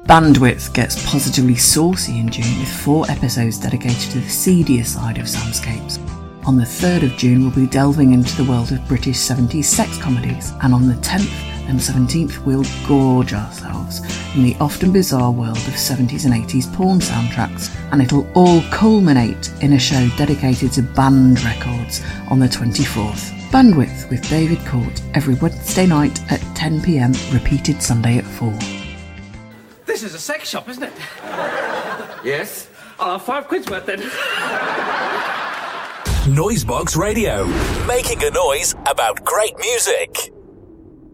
Bandwidth gets positively saucy in June with 4 episodes dedicated to the seedier side of Soundscapes. On the 3rd of June we'll be delving into the world of British 70s sex comedies, and on the 10th and 17th we'll gorge ourselves in the often bizarre world of 70s and 80s porn soundtracks, and it'll all culminate in a show dedicated to band records on the 24th. Bandwidth with David Court every Wednesday night at 10 p.m, repeated Sunday at 4. This is a sex shop, isn't it? Yes. I'll have £5 worth then. Noisebox Radio, making a noise about great music.